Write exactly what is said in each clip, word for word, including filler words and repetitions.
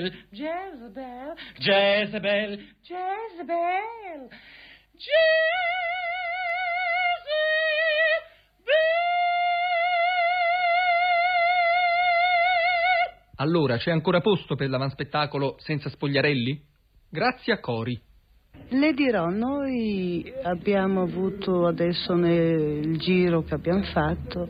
Jezebel, Jezebel, Jezebel, Jezebel. Allora, c'è ancora posto per l'avanspettacolo senza spogliarelli? Grazie a Cori. Le dirò, noi abbiamo avuto adesso nel giro che abbiamo fatto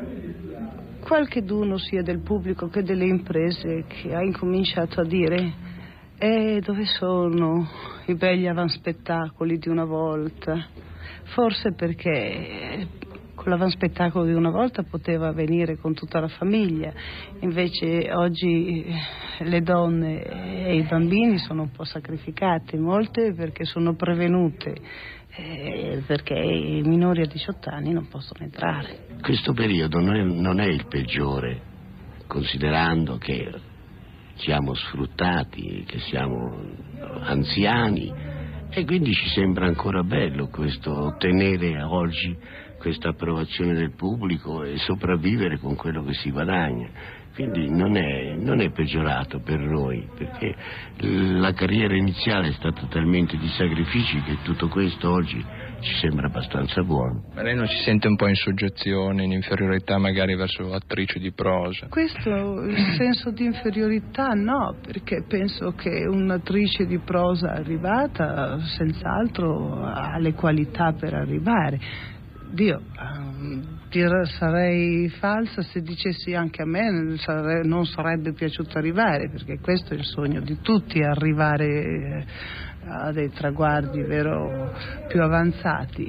qualcheduno sia del pubblico che delle imprese che ha incominciato a dire eh, dove sono i begli avanspettacoli di una volta? Forse perché con l'avanspettacolo di una volta poteva venire con tutta la famiglia, invece oggi le donne e i bambini sono un po' sacrificati, molte perché sono prevenute, eh, perché i minori a diciotto anni non possono entrare. Questo periodo non è, non è il peggiore, considerando che siamo sfruttati, che siamo anziani, e quindi ci sembra ancora bello questo ottenere oggi questa approvazione del pubblico e sopravvivere con quello che si guadagna. Quindi non è, non è peggiorato per noi, perché la carriera iniziale è stata talmente di sacrifici che tutto questo oggi ci sembra abbastanza buono. Ma lei non si sente un po' in soggezione, in inferiorità magari verso attrici di prosa? Questo, il senso di inferiorità no, perché penso che un'attrice di prosa arrivata senz'altro ha le qualità per arrivare. Dio, dir, sarei falsa se dicessi anche a me sare, non sarebbe piaciuto arrivare, perché questo è il sogno di tutti, arrivare a dei traguardi vero più avanzati.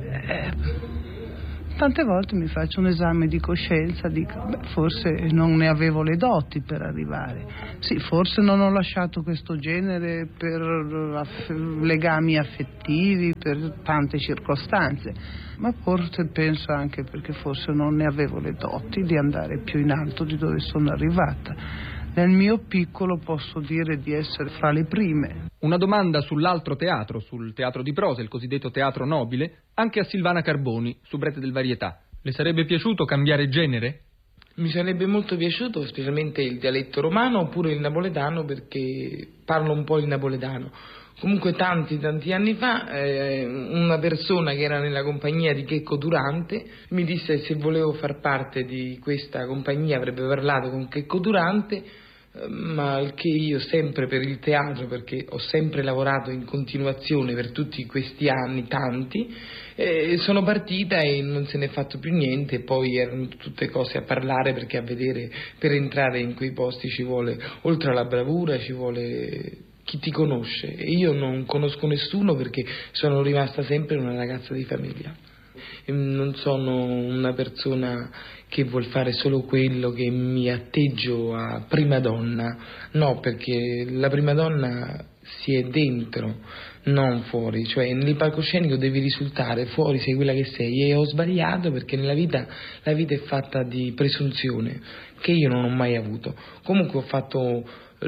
Eh, tante volte mi faccio un esame di coscienza, dico beh, forse non ne avevo le doti per arrivare, sì, forse non ho lasciato questo genere per aff- legami affettivi, per tante circostanze, ma forse penso anche perché forse non ne avevo le doti di andare più in alto di dove sono arrivata. Nel mio piccolo posso dire di essere fra le prime. Una domanda sull'altro teatro, sul teatro di prosa, il cosiddetto teatro nobile, anche a Silvana Carboni, soubrette del Varietà. Le sarebbe piaciuto cambiare genere? Mi sarebbe molto piaciuto, specialmente il dialetto romano oppure il napoletano, perché parlo un po' il napoletano. Comunque tanti tanti anni fa eh, una persona che era nella compagnia di Checco Durante mi disse se volevo far parte di questa compagnia avrebbe parlato con Checco Durante, eh, ma che io sempre per il teatro, perché ho sempre lavorato in continuazione per tutti questi anni, tanti, eh, sono partita e non se ne è fatto più niente, e poi erano tutte cose a parlare, perché a vedere, per entrare in quei posti ci vuole, oltre alla bravura, ci vuole chi ti conosce, e io non conosco nessuno perché sono rimasta sempre una ragazza di famiglia. Non sono una persona che vuol fare solo quello, che mi atteggio a prima donna, no, perché la prima donna si è dentro, non fuori, cioè nel palcoscenico devi risultare, fuori sei quella che sei, e ho sbagliato perché nella vita la vita è fatta di presunzione che io non ho mai avuto. Comunque ho fatto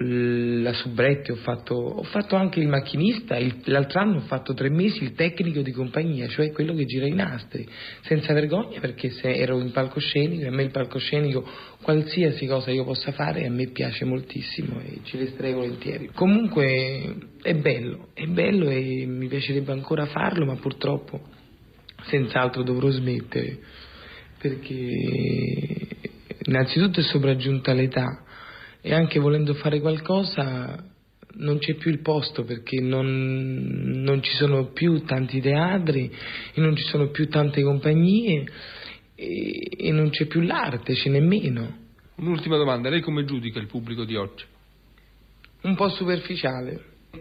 la soubrette, ho fatto, ho fatto anche il macchinista, il, l'altro anno ho fatto tre mesi il tecnico di compagnia, cioè quello che gira i nastri, senza vergogna, perché se ero in palcoscenico, e a me il palcoscenico, qualsiasi cosa io possa fare, a me piace moltissimo e ci resterei volentieri. Comunque è bello, è bello e mi piacerebbe ancora farlo, ma purtroppo senz'altro dovrò smettere, perché innanzitutto è sopraggiunta l'età, e anche volendo fare qualcosa non c'è più il posto, perché non, non ci sono più tanti teatri e non ci sono più tante compagnie e, e non c'è più l'arte, ce n'è meno. Un'ultima domanda, lei come giudica il pubblico di oggi? Un po' superficiale,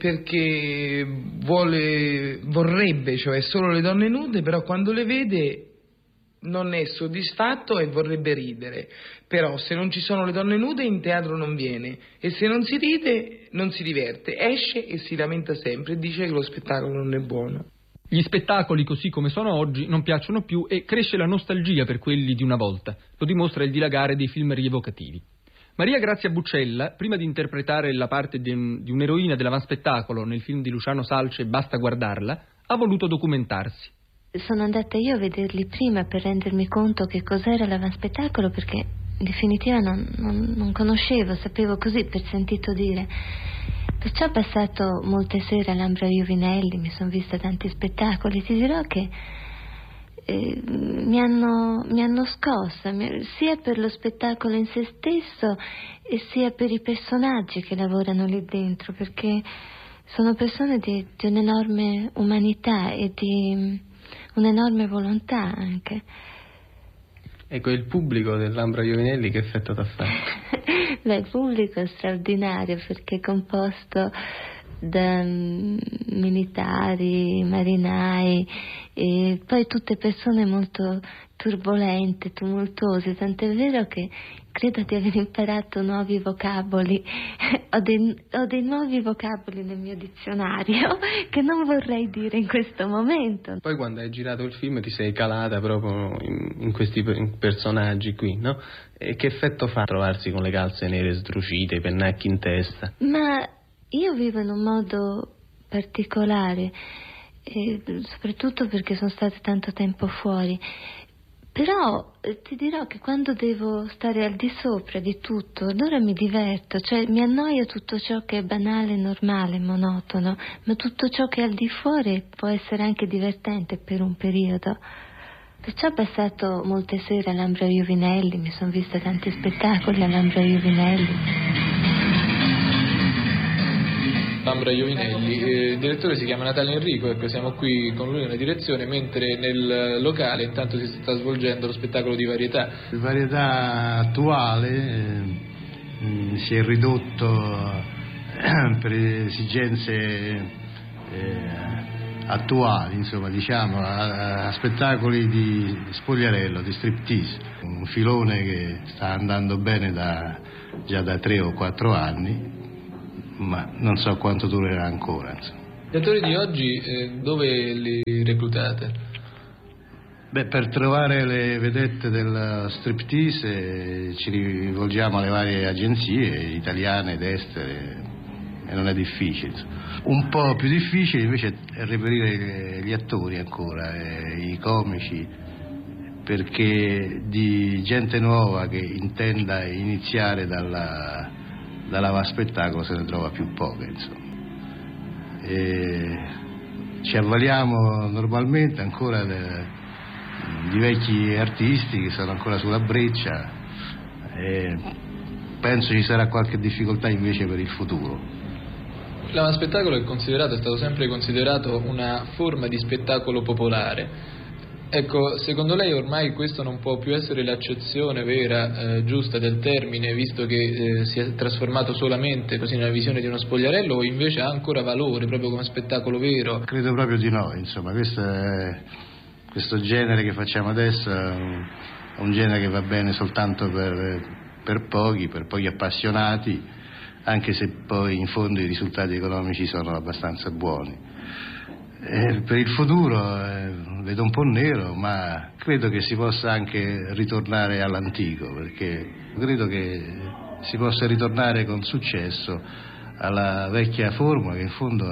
perché vuole, vorrebbe, cioè solo le donne nude, però quando le vede non è soddisfatto e vorrebbe ridere, però se non ci sono le donne nude in teatro non viene, e se non si ride non si diverte, esce e si lamenta sempre e dice che lo spettacolo non è buono. Gli spettacoli così come sono oggi non piacciono più e cresce la nostalgia per quelli di una volta, lo dimostra il dilagare dei film rievocativi. Maria Grazia Buccella, prima di interpretare la parte di, un, di un'eroina dell'avanspettacolo nel film di Luciano Salce Basta guardarla, ha voluto documentarsi. Sono andata io a vederli prima per rendermi conto che cos'era l'avanspettacolo, perché in definitiva non, non, non conoscevo, sapevo così per sentito dire. Perciò ho passato molte sere all'Ambra Iovinelli, mi sono vista tanti spettacoli, ti dirò che eh, mi, hanno, mi hanno scossa, mi, sia per lo spettacolo in se stesso e sia per i personaggi che lavorano lì dentro, perché sono persone di, di un'enorme umanità e di un'enorme volontà anche. Ecco, il pubblico dell'Ambra Iovinelli che effetto t'ha fatto? Beh, il pubblico è straordinario perché è composto da militari, marinai e poi tutte persone molto turbolente, tumultuose, tant'è vero che credo di aver imparato nuovi vocaboli, ho, dei, ho dei nuovi vocaboli nel mio dizionario che non vorrei dire in questo momento. Poi quando hai girato il film ti sei calata proprio in, in questi personaggi qui, no? E che effetto fa trovarsi con le calze nere sdrucite, i pennacchi in testa? Ma io vivo in un modo particolare, e soprattutto perché sono stata tanto tempo fuori. Però eh, ti dirò che quando devo stare al di sopra di tutto, allora mi diverto, cioè mi annoia tutto ciò che è banale, normale, monotono, ma tutto ciò che è al di fuori può essere anche divertente per un periodo. Perciò ho passato molte sere all'Ambra Iovinelli, mi sono vista tanti spettacoli all'Ambra Iovinelli. Ambra Iovinelli, eh, il direttore si chiama Natale Enrico, ecco, siamo qui con lui nella direzione, mentre nel locale intanto si sta svolgendo lo spettacolo di varietà. Il varietà attuale eh, si è ridotto eh, per esigenze eh, attuali, insomma, diciamo, a, a spettacoli di spogliarello, di striptease, un filone che sta andando bene da, già da tre o quattro anni, ma non so quanto durerà ancora. Insomma. Gli attori di oggi eh, dove li reclutate? Beh, per trovare le vedette del striptease eh, ci rivolgiamo alle varie agenzie italiane ed estere e non è difficile. Insomma. Un po' più difficile invece è reperire gli attori ancora, eh, i comici, perché di gente nuova che intenda iniziare dalla dalla spettacolo se ne trova più poche, insomma. E ci avvaliamo normalmente ancora de, di vecchi artisti che sono ancora sulla breccia e penso ci sarà qualche difficoltà invece per il futuro. L'avanspettacolo è considerato, è stato sempre considerato una forma di spettacolo popolare. Ecco, secondo lei ormai questo non può più essere l'accezione vera, eh, giusta del termine, visto che eh, si è trasformato solamente così nella visione di uno spogliarello, o invece ha ancora valore proprio come spettacolo vero? Credo proprio di no, insomma, questo, è, questo genere che facciamo adesso è un, è un genere che va bene soltanto per, per pochi, per pochi appassionati, anche se poi in fondo i risultati economici sono abbastanza buoni. Eh, per il futuro eh, vedo un po' nero, ma credo che si possa anche ritornare all'antico, perché credo che si possa ritornare con successo alla vecchia forma che in fondo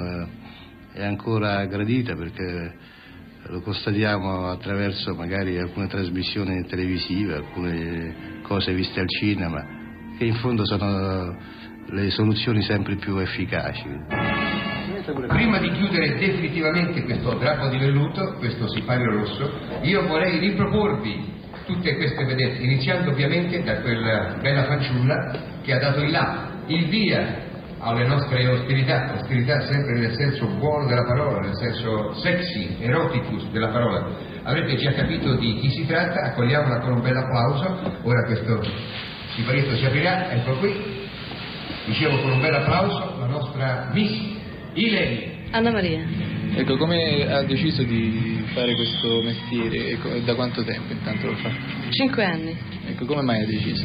è ancora gradita, perché lo constatiamo attraverso magari alcune trasmissioni televisive, alcune cose viste al cinema, che in fondo sono le soluzioni sempre più efficaci. Prima di chiudere definitivamente questo drappo di velluto, questo sipario rosso, io vorrei riproporvi tutte queste vedette, iniziando ovviamente da quella bella fanciulla che ha dato il là, il via alle nostre ostilità, ostilità sempre nel senso buono della parola, nel senso sexy, eroticus della parola. Avrete già capito di chi si tratta, accogliamola con un bel applauso. Ora questo siparietto si aprirà, ecco qui, dicevo con un bel applauso, la nostra Miss Ileni. Anna Maria. Ecco, come ha deciso di fare questo mestiere e da quanto tempo intanto lo fa? Cinque anni. Ecco, come mai ha deciso?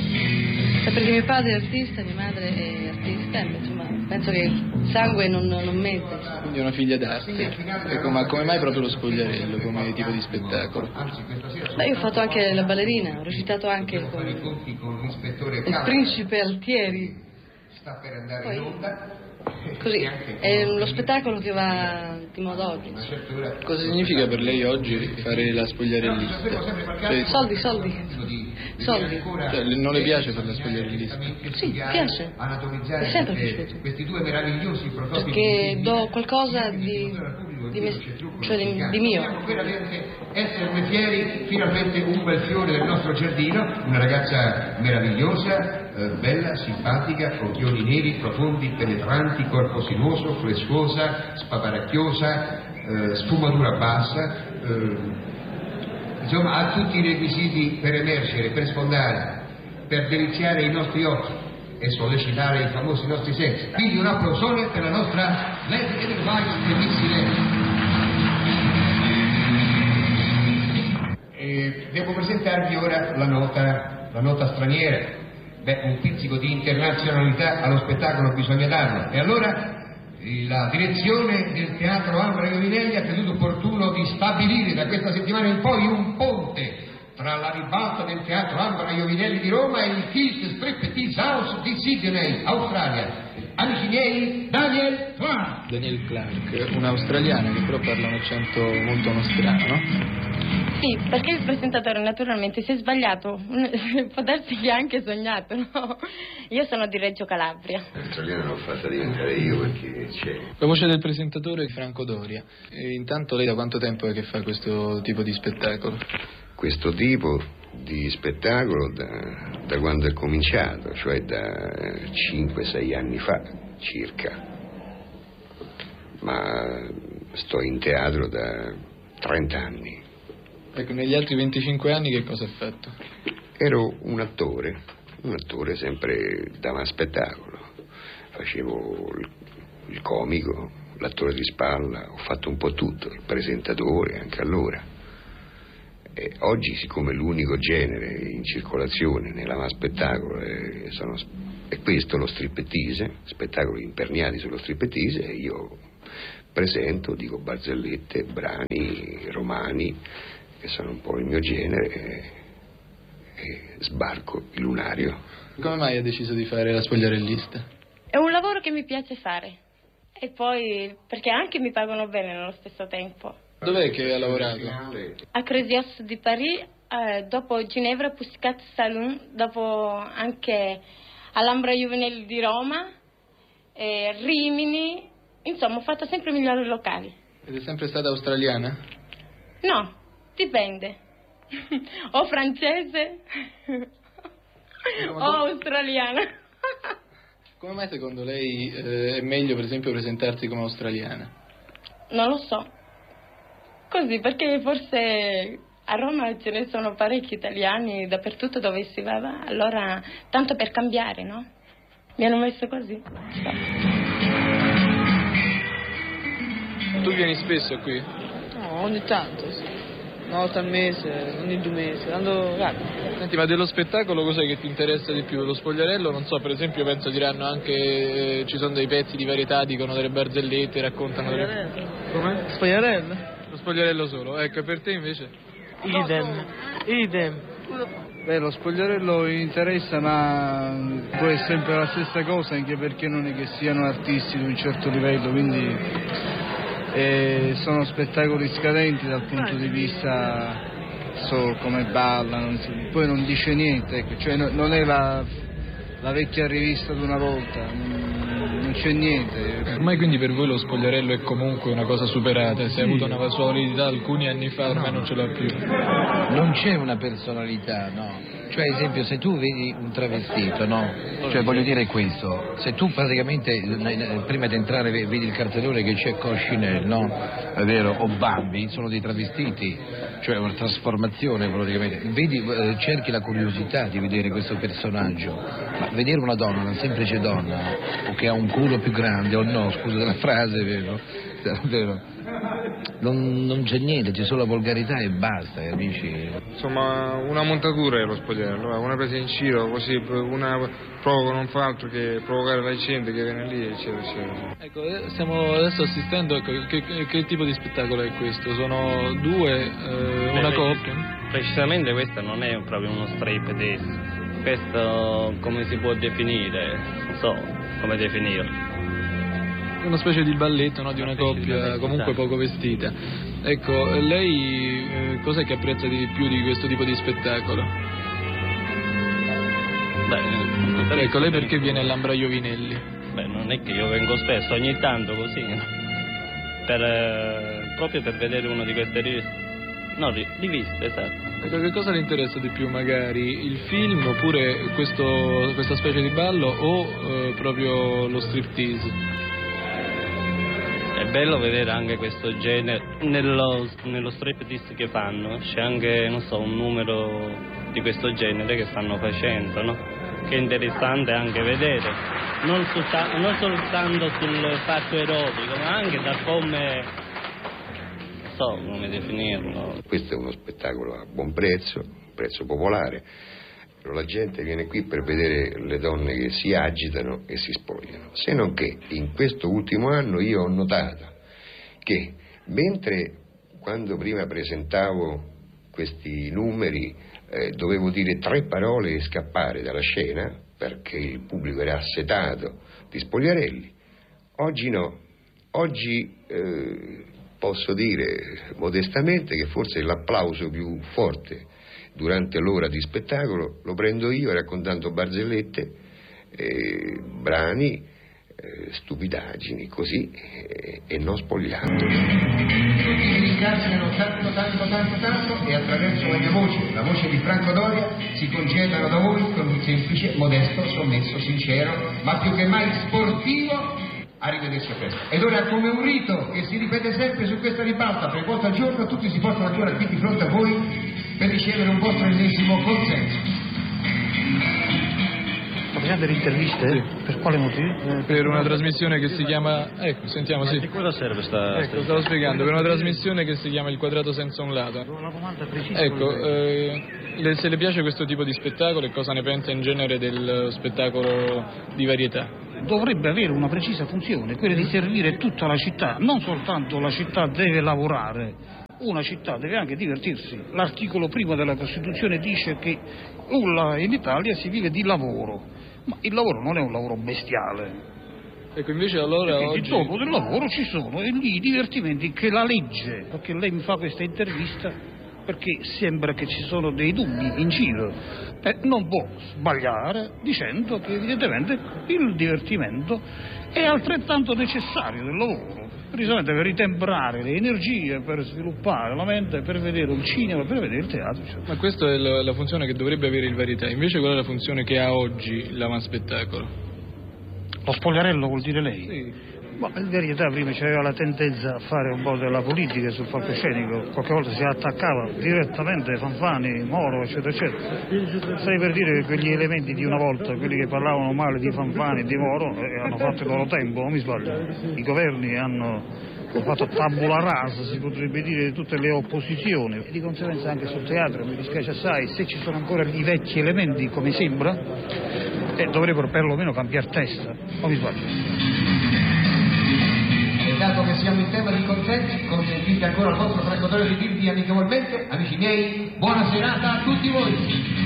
È perché mio padre è artista, mia madre è artista, e insomma penso che il sangue non, non mente. Quindi è una figlia d'arte. Ecco, ma come mai proprio lo spogliarello come tipo di spettacolo? Beh, io ho fatto anche la ballerina, ho recitato anche con il principe Altieri. Sta per andare in onda. così, è lo spettacolo che va di moda oggi. Cosa significa per lei oggi fare la spogliarellista? Cioè, soldi, soldi, soldi. Cioè, non le piace fare la spogliarellista? Sì, piace, è sempre piaciuto. Questi due meravigliosi prototipi perché do qualcosa di, di, me, cioè di, di mio. Possiamo veramente esserne fieri, finalmente un bel fiore del nostro giardino, una ragazza meravigliosa, eh, bella, simpatica, occhioni neri, profondi, penetranti, corpo sinuoso, flessuosa, spavaracchiosa, eh, sfumatura bassa, eh, insomma ha tutti i requisiti per emergere, per sfondare, per deliziare i nostri occhi e sollecitare i famosi nostri sensi. Quindi un applausone per la nostra Lady Edelweiss e Missy Lady. E devo presentarvi ora la nota, la nota straniera. Beh, un pizzico di internazionalità allo spettacolo bisogna darlo. E allora la direzione del Teatro Ambra Iovinelli ha creduto opportuno di stabilire da questa settimana in poi un ponte tra la ribalta del Teatro Ambra Iovinelli di Roma e il Kiss Striptease House di Sydney, Australia. Amici miei, Daniel Clark. Daniel Clark, un'australiana che però parla un accento molto nostrano, no? Sì, perché il presentatore naturalmente si è sbagliato, può darsi che ha anche sognato, no? Io sono di Reggio Calabria. L'australiana l'ho fatta diventare io perché c'è. La voce del presentatore è Franco Doria. E intanto lei da quanto tempo è che fa questo tipo di spettacolo? Questo tipo di spettacolo da, da quando è cominciato, cioè da cinque sei anni fa circa. Ma sto in teatro da trenta anni. Ecco, negli altri venticinque anni che cosa ha fatto? Ero un attore, un attore sempre dava spettacolo. Facevo il, il comico, l'attore di spalla, ho fatto un po' tutto, il presentatore anche allora. E oggi, siccome l'unico genere in circolazione nella spettacolo è, sono, è questo, lo striptease, spettacoli imperniati sullo striptease, e io presento, dico barzellette, brani romani, che sono un po' il mio genere, e, e sbarco il lunario. Come mai ha deciso di fare la spogliarellista? È un lavoro che mi piace fare e poi perché anche mi pagano bene nello stesso tempo. Dov'è che ha lavorato? A Cresios di Parigi, eh, dopo Ginevra Pussycat Saloon, dopo anche all'Ambra Iovinelli di Roma, eh, Rimini, insomma ho fatto sempre migliori locali. Ed è sempre stata australiana? No, dipende. O francese o australiana. Come mai secondo lei eh, è meglio per esempio presentarsi come australiana? Non lo so. Così, perché forse a Roma ce ne sono parecchi italiani dappertutto dove si va, allora tanto per cambiare, no? Mi hanno messo così. Tu vieni spesso qui? No, ogni tanto, sì. Una volta al mese, ogni due mesi, andando rapido. Senti, ma dello spettacolo cos'è che ti interessa di più? Lo spogliarello, non so, per esempio penso diranno anche, eh, ci sono dei pezzi di varietà, dicono delle barzellette, raccontano delle... Come? Spogliarello? Lo spogliarello solo, ecco, per te invece? Idem, idem. Beh, lo spogliarello interessa, ma può essere sempre la stessa cosa, anche perché non è che siano artisti di un certo livello, quindi eh, sono spettacoli scadenti dal punto di vista, so come ballano, poi non dice niente, ecco, cioè no, non è la, la vecchia rivista di una volta, non, non c'è niente. Ormai quindi per voi lo spogliarello è comunque una cosa superata, se ha avuto una sua validità alcuni anni fa ormai no. non ce l'ha più. Non c'è una personalità, no. Cioè, ad esempio, se tu vedi un travestito, no? Cioè, voglio dire questo, se tu praticamente, prima di entrare vedi il cartellone che c'è Coscinelle, no? È vero, o Bambi, sono dei travestiti, cioè una trasformazione praticamente. Vedi, cerchi la curiosità di vedere questo personaggio, ma vedere una donna, una semplice donna, o che ha un culo più grande, o no, scusa della frase, vero? Vero? Non, non c'è niente, c'è solo la volgarità e basta, capisci? Insomma, una montatura è lo spogliarello, una presa in giro, così una provoca non fa altro che provocare la gente che viene lì, eccetera, eccetera. Ecco, stiamo adesso assistendo, ecco, che, che, che tipo di spettacolo è questo? Sono due, eh, una Beh, coppia? Precisamente questo non è proprio uno striptease, questo come si può definire? Non so come definirlo. Una specie di balletto, no? Di una coppia comunque poco vestita. Ecco, lei eh, cos'è che apprezza di più di questo tipo di spettacolo? Beh, ecco, lei perché viene all'Ambra Iovinelli? Beh, non è che io vengo spesso, ogni tanto così, per, eh, proprio per vedere una di queste riviste. No, riviste, esatto. Ecco, che cosa le interessa di più magari? Il film oppure questo, questa specie di ballo o eh, proprio lo striptease? È bello vedere anche questo genere nello, nello striptease che fanno, c'è anche, non so, un numero di questo genere che stanno facendo, no? Che è interessante anche vedere, non, solta, non soltanto sul fatto erotico, ma anche da come, non so come definirlo. Questo è uno spettacolo a buon prezzo, un prezzo popolare. La gente viene qui per vedere le donne che si agitano e si spogliano, se non che in questo ultimo anno io ho notato che mentre quando prima presentavo questi numeri eh, dovevo dire tre parole e scappare dalla scena perché il pubblico era assetato di spogliarelli, oggi no, oggi eh, posso dire modestamente che forse l'applauso più forte durante l'ora di spettacolo lo prendo io raccontando barzellette, eh, brani, eh, stupidaggini, così, eh, e non spogliando. Tutti si ringraziano tanto, tanto, tanto, tanto e attraverso la mia voce, la voce di Franco Doria, si congedano da voi con un semplice, modesto, sommesso, sincero, ma più che mai sportivo. Arrivederci a presto. Ed ora, come un rito che si ripete sempre su questa ribalta, tre volte al giorno, tutti si portano ancora qui di fronte a voi per ricevere un vostro ennesimo consenso. Sta facendo delle interviste? Sì. Per quale motivo? Per una trasmissione che si chiama... Ecco, sentiamo, sì. Ma di cosa serve sta... Ecco, stavo spiegando, per una trasmissione che si chiama Il quadrato senza un lato. Una domanda precisa. Ecco, eh, le, se le piace questo tipo di spettacolo e cosa ne pensa in genere del spettacolo di varietà? Dovrebbe avere una precisa funzione, quella di servire tutta la città, non soltanto la città deve lavorare, una città deve anche divertirsi. L'articolo primo della Costituzione dice che in Italia si vive di lavoro, ma il lavoro non è un lavoro bestiale. Ecco, invece allora Perché oggi... dopo del lavoro ci sono e lì i divertimenti che la legge, perché lei mi fa questa intervista perché sembra che ci sono dei dubbi in giro, eh, non può sbagliare dicendo che evidentemente il divertimento è altrettanto necessario del lavoro, precisamente per ritemprare le energie, per sviluppare la mente, per vedere il cinema, per vedere il teatro. Cioè. Ma questa è la, la funzione che dovrebbe avere il Varietà, invece qual è la funzione che ha oggi l'avanspettacolo? Lo spogliarello vuol dire lei? Sì. Ma in verità prima c'aveva la tendenza a fare un po' della politica sul palcoscenico, qualche volta si attaccava direttamente Fanfani, Moro, eccetera, eccetera. Stai per dire che quegli elementi di una volta, quelli che parlavano male di Fanfani e di Moro, eh, hanno fatto il loro tempo, non mi sbaglio. I governi hanno, hanno fatto tabula rasa, si potrebbe dire, di tutte le opposizioni. E di conseguenza anche sul teatro, mi dispiace assai, se ci sono ancora i vecchi elementi, come sembra, eh, dovrebbero perlomeno cambiare testa, non mi sbaglio. Dato che siamo in tema di consensi, consentite ancora al vostro Franco Doria di dirvi amichevolmente, amici miei, buona serata a tutti voi.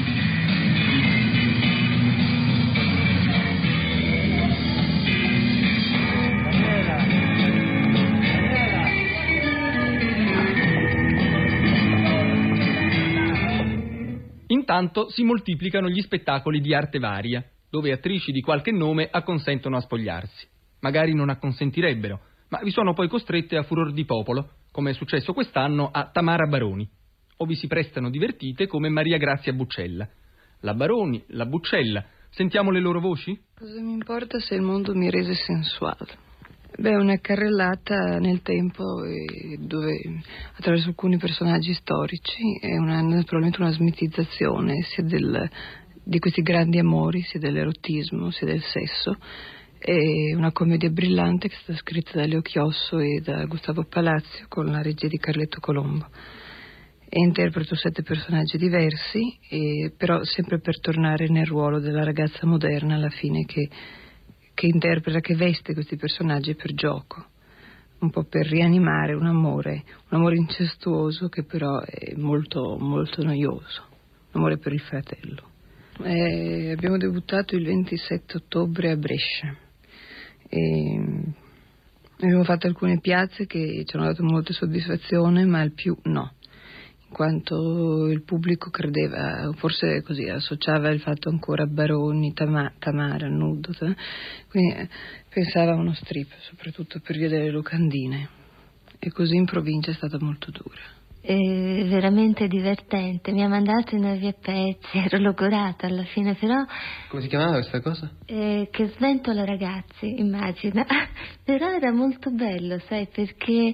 Intanto si moltiplicano gli spettacoli di arte varia, dove attrici di qualche nome acconsentono a spogliarsi. Magari non acconsentirebbero, ma vi sono poi costrette a furor di popolo, come è successo quest'anno a Tamara Baroni, o vi si prestano divertite come Maria Grazia Buccella. La Baroni, la Buccella, sentiamo le loro voci? Cosa mi importa se il mondo mi rese sensuale? Beh, una carrellata nel tempo eh, dove attraverso alcuni personaggi storici è una, probabilmente una smitizzazione sia del, di questi grandi amori, sia dell'erotismo, sia del sesso. È una commedia brillante che è stata scritta da Leo Chiosso e da Gustavo Palazzo con la regia di Carletto Colombo. E interpreto sette personaggi diversi, e, però sempre per tornare nel ruolo della ragazza moderna alla fine che, che interpreta, che veste questi personaggi per gioco, un po' per rianimare un amore, un amore incestuoso che però è molto, molto noioso, un amore per il fratello. E abbiamo debuttato il ventisette ottobre a Brescia. E Abbiamo fatto alcune piazze che ci hanno dato molta soddisfazione, ma il più no, in quanto il pubblico credeva, forse così, associava il fatto ancora a Baroni, Tama, Tamara, nudo, quindi pensava a uno strip, soprattutto per via delle locandine, e così in provincia è stata molto dura. È veramente divertente, mi ha mandato in via pezzi, ero logorata alla fine, però... Come si chiamava questa cosa? Eh, che sventola ragazzi, immagina. Però era molto bello, sai, perché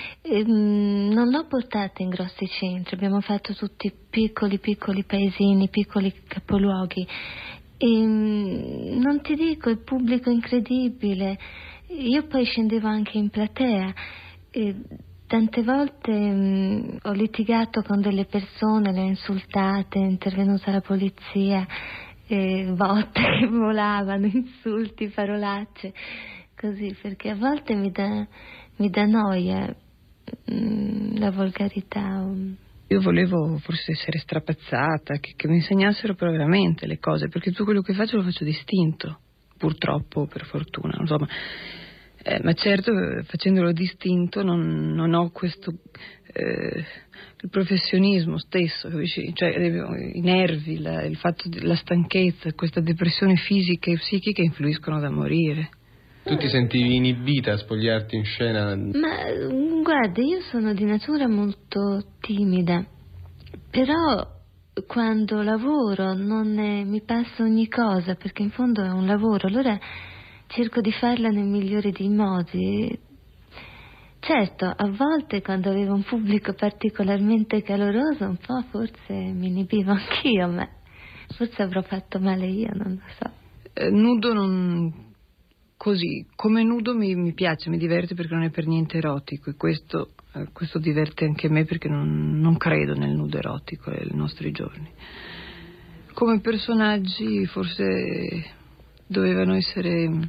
ehm, non l'ho portata in grossi centri, abbiamo fatto tutti piccoli piccoli paesini, piccoli capoluoghi, e ehm, non ti dico, il pubblico incredibile. Io poi scendevo anche in platea e tante volte mh, ho litigato con delle persone, le ho insultate, è intervenuta la polizia, eh, botte che volavano, insulti, parolacce, così, perché a volte mi dà, mi dà noia mh, la volgarità. Io volevo forse essere strapazzata, che, che mi insegnassero però veramente le cose, perché tutto quello che faccio lo faccio distinto, purtroppo, per fortuna, insomma. Eh, ma certo, facendolo distinto non, non ho questo eh, il professionismo stesso, capisci? Cioè i nervi, la, il fatto della stanchezza, questa depressione fisica e psichica influiscono da morire. Tu ti sentivi inibita a spogliarti in scena? Ma guarda, io sono di natura molto timida, però quando lavoro non è, mi passa ogni cosa, perché in fondo è un lavoro, allora cerco di farla nel migliore dei modi. Certo, a volte quando avevo un pubblico particolarmente caloroso un po' forse mi inibivo anch'io, ma forse avrò fatto male io, non lo so. Eh, nudo non... così, come nudo mi, mi piace, mi diverte perché non è per niente erotico, e questo, eh, questo diverte anche me perché non, non credo nel nudo erotico nei nostri giorni. Come personaggi forse dovevano essere...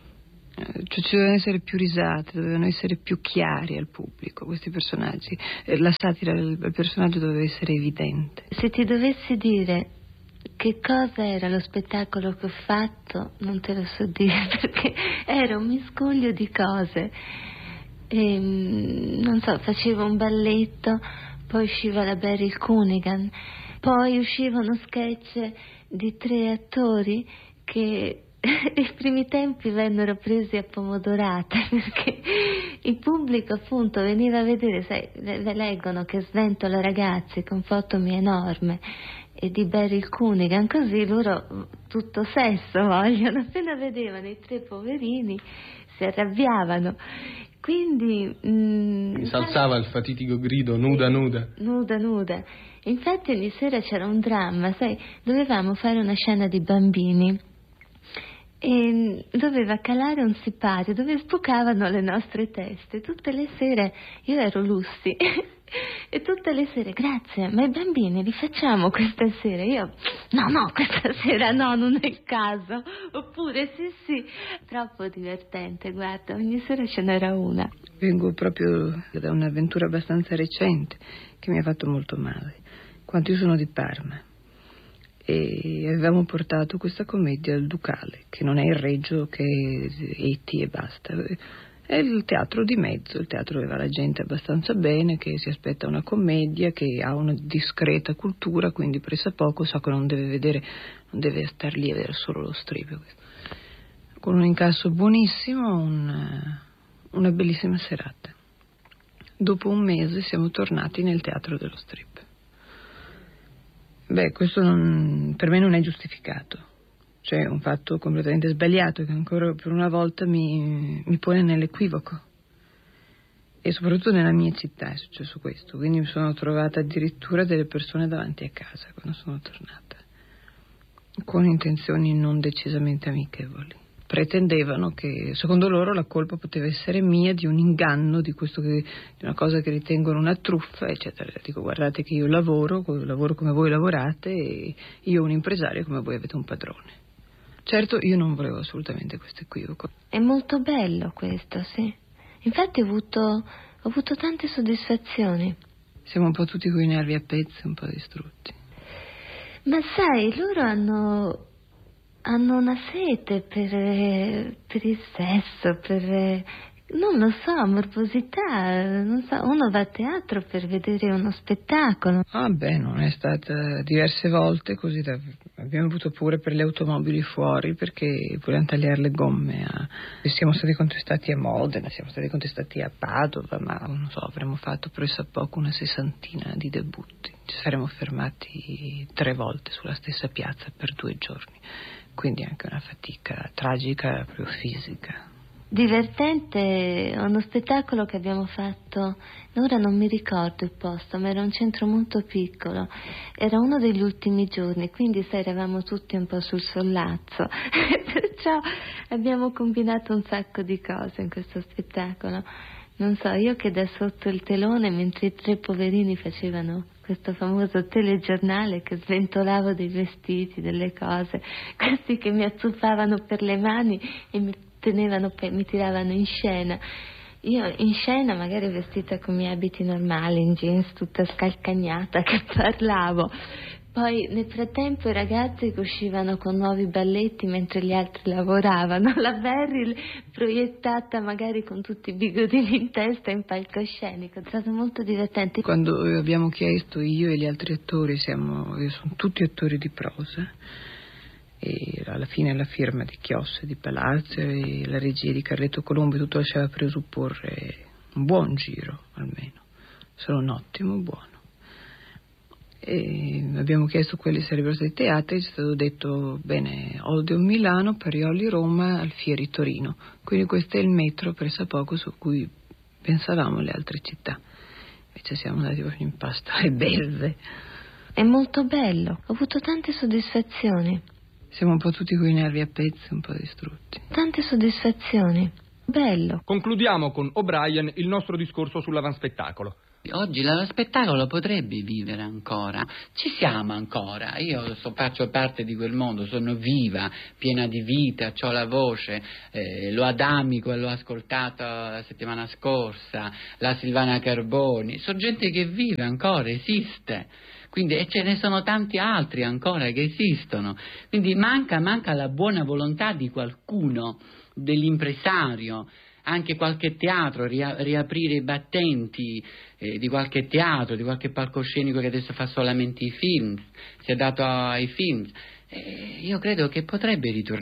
cioè ci dovevano essere più risate, dovevano essere più chiari al pubblico questi personaggi, la satira del personaggio doveva essere evidente. Se ti dovessi dire che cosa era lo spettacolo che ho fatto, non te lo so dire, perché era un miscuglio di cose. E, non so, facevo un balletto, poi usciva la Beryl Cunningham, poi usciva uno sketch di tre attori che i primi tempi vennero presi a pomodorate, perché il pubblico appunto veniva a vedere, sai, le leggono che sventola ragazzi con fotomi enorme e di Beryl Cunningham, così loro tutto sesso vogliono, appena vedevano i tre poverini si arrabbiavano, quindi mh, si alzava il fatitico grido nuda nuda nuda nuda. Infatti ogni sera c'era un dramma, sai, dovevamo fare una scena di bambini e doveva calare un sipario dove sbucavano le nostre teste. Tutte le sere io ero Lucy e tutte le sere grazie, ma i bambini li facciamo questa sera? Io no no, questa sera no, non è il caso. Oppure sì sì, troppo divertente, guarda, ogni sera ce n'era una. Vengo proprio da un'avventura abbastanza recente che mi ha fatto molto male, quando io sono di Parma e avevamo portato questa commedia al Ducale, che non è il Reggio, che è Eti e basta, è il teatro di mezzo, il teatro dove va la gente abbastanza bene, che si aspetta una commedia, che ha una discreta cultura, quindi pressappoco sa che non deve vedere, non deve star lì a vedere solo lo strip, con un incasso buonissimo, un, una bellissima serata. Dopo un mese siamo tornati nel teatro dello strip. Beh, questo non, per me non è giustificato, cioè è un fatto completamente sbagliato che ancora per una volta mi, mi pone nell'equivoco, e soprattutto nella mia città è successo questo, quindi mi sono trovata addirittura delle persone davanti a casa quando sono tornata, con intenzioni non decisamente amichevoli. Pretendevano che, secondo loro, la colpa poteva essere mia di un inganno, di questo che, di una cosa che ritengono una truffa, eccetera. Dico, guardate che io lavoro, lavoro come voi lavorate, e io ho un impresario come voi avete un padrone. Certo, io non volevo assolutamente questo equivoco. È molto bello questo, sì. Infatti ho avuto, ho avuto tante soddisfazioni. Siamo un po' tutti coi nervi a pezzi, un po' distrutti. Ma sai, loro hanno... hanno una sete per, per il sesso, per Non lo so, morbosità, non so, uno va a teatro per vedere uno spettacolo. Ah beh, non è stata diverse volte così, da, abbiamo avuto pure per le automobili fuori perché volevano tagliare le gomme. A, siamo stati contestati a Modena, siamo stati contestati a Padova, ma non so, avremmo fatto presso a poco una sessantina di debutti. Ci saremmo fermati tre volte sulla stessa piazza per due giorni, quindi anche una fatica tragica proprio fisica. Divertente, uno spettacolo che abbiamo fatto, ora non mi ricordo il posto, ma era un centro molto piccolo, era uno degli ultimi giorni, quindi sai, eravamo tutti un po' sul sollazzo, perciò abbiamo combinato un sacco di cose in questo spettacolo. Non so, io che da sotto il telone, mentre i tre poverini facevano questo famoso telegiornale, che sventolavo dei vestiti, delle cose, questi che mi azzuffavano per le mani e mi tenevano, mi tiravano in scena. Io in scena magari vestita con i miei abiti normali, in jeans, tutta scalcagnata, che parlavo. Poi nel frattempo i ragazzi che uscivano con nuovi balletti mentre gli altri lavoravano, la Beryl proiettata magari con tutti i bigodini in testa in palcoscenico. È stato molto divertente. Quando abbiamo chiesto, io e gli altri attori, siamo, sono tutti attori di prosa, e alla fine la firma di Chiosse di Palazzo e la regia di Carletto Colombo, tutto lasciava presupporre un buon giro almeno, solo un ottimo buono. E abbiamo chiesto quali sarebbero stati i teatri, ci è stato detto bene, Odeon Milano, Parioli Roma, Alfieri Torino, quindi questo è il metro pressappoco su cui pensavamo le altre città, invece siamo andati proprio in pasto alle belve. È molto bello, ho avuto tante soddisfazioni. Siamo un po' tutti coi nervi a pezzi, un po' distrutti. Tante soddisfazioni, bello. Concludiamo con O'Brien il nostro discorso sull'avanspettacolo. Oggi l'avanspettacolo potrebbe vivere ancora, ci siamo ancora, io so, faccio parte di quel mondo, sono viva, piena di vita, ho la voce, eh, lo Adamico l'ho ascoltato la settimana scorsa, la Silvana Carboni, sono gente che vive ancora, esiste. Quindi, e ce ne sono tanti altri ancora che esistono, quindi manca, manca la buona volontà di qualcuno, dell'impresario, anche qualche teatro, ria, riaprire i battenti eh, di qualche teatro, di qualche palcoscenico che adesso fa solamente i film, si è dato ai film. Eh, io credo che potrebbe ritornare